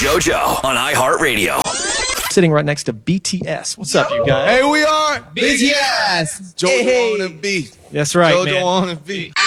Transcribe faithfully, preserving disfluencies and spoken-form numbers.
JoJo on iHeartRadio. Sitting right next to B T S. What's up, you guys? Hey, we are B T S. JoJo Hey. on the beat. That's right, JoJo man. on the beat.